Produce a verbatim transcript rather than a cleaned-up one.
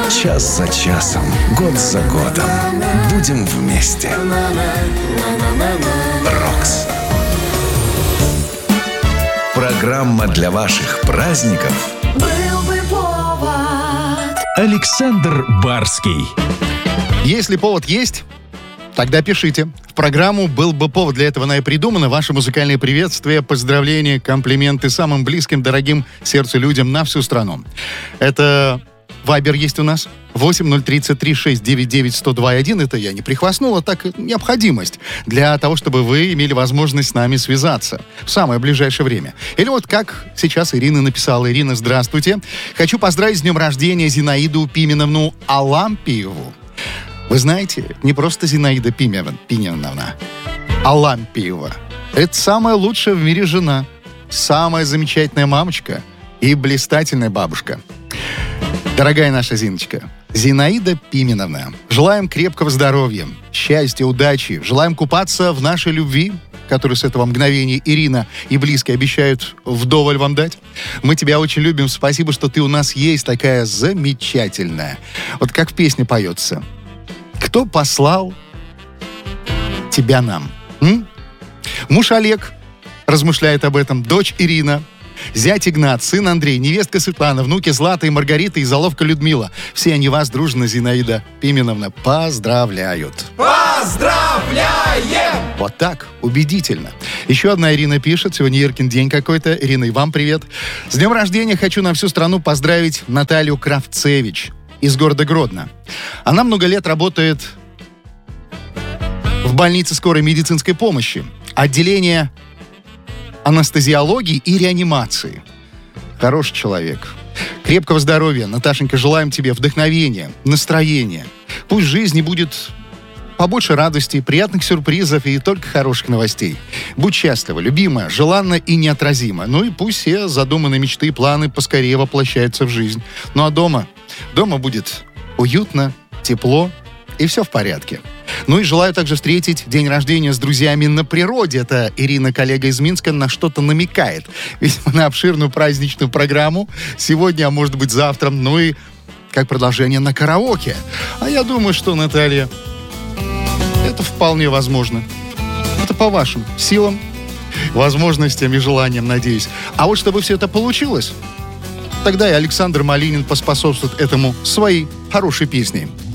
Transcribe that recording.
Час за часом, год за годом. Будем вместе. Рокс. Программа для ваших праздников. Был бы повод. Александр Барский. Если повод есть, тогда пишите. В программу «Был бы повод». Для этого она и придумана. Ваши музыкальные приветствия, поздравления, комплименты самым близким, дорогим сердцу людям на всю страну. Это Вайбер есть у нас. восемь ноль тридцать три шесть девять девять сто два один. Это я не прихвастнул, а так необходимость для того, чтобы вы имели возможность с нами связаться в самое ближайшее время. Или вот как сейчас Ирина написала. Ирина, здравствуйте. Хочу поздравить с днем рождения Зинаиду Пименовну Алампиеву. Вы знаете, не просто Зинаида Пименовна, Алампиева. Это самая лучшая в мире жена, самая замечательная мамочка и блистательная бабушка. Дорогая наша Зиночка, Зинаида Пименовна, желаем крепкого здоровья, счастья, удачи. Желаем купаться в нашей любви, которую с этого мгновения Ирина и близкие обещают вдоволь вам дать. Мы тебя очень любим. Спасибо, что ты у нас есть, такая замечательная. Вот как в песне поется. Кто послал тебя нам? М? Муж Олег размышляет об этом, дочь Ирина, зять Игнат, сын Андрей, невестка Светлана, внуки Злата и Маргарита и заловка Людмила. Все они вас дружно, Зинаида Пименовна, поздравляют. Поздравляем! Вот так, убедительно. Еще одна Ирина пишет, сегодня Иркин день какой-то. Ирина, и вам привет. С днем рождения хочу на всю страну поздравить Наталью Кравцевич из города Гродно. Она много лет работает в больнице скорой медицинской помощи. Отделение анестезиологии и реанимации. Хороший человек. Крепкого здоровья, Наташенька, желаем тебе вдохновения, настроения. Пусть в жизни будет побольше радости, приятных сюрпризов и только хороших новостей. Будь счастлива, любимая, желанна и неотразима. Ну и пусть все задуманные мечты и планы поскорее воплощаются в жизнь. Ну а дома? Дома будет уютно, тепло и все в порядке. Ну и желаю также встретить день рождения с друзьями на природе. Это Ирина, коллега из Минска, на что-то намекает. Видимо, на обширную праздничную программу сегодня, а может быть завтра. Ну и как продолжение на караоке. А я думаю, что, Наталья, это вполне возможно. Это по вашим силам, возможностям и желаниям, надеюсь. А вот чтобы все это получилось, тогда и Александр Малинин поспособствует этому своей хорошей песней.